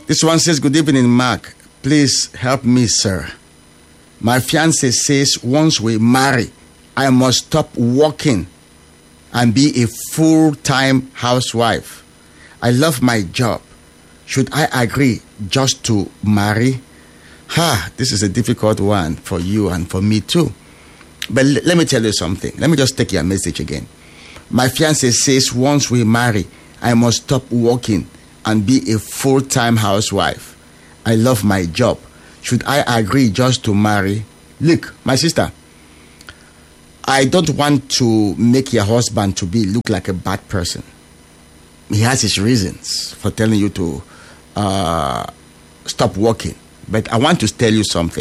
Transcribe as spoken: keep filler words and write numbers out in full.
This one says, good evening, Mark. Please help me, sir. My fiancé says once we marry, I must stop working and be a full-time housewife. I love my job. Should I agree just to marry? Ha, this is a difficult one for you and for me too. But l- let me tell you something. Let me just take your message again. My fiancé says once we marry, I must stop working and be a full-time housewife. I love my job. Should I agree just to marry? Look, my sister, I don't want to make your husband to be look like a bad person. He has his reasons for telling you to uh, stop working. But I want to tell you something.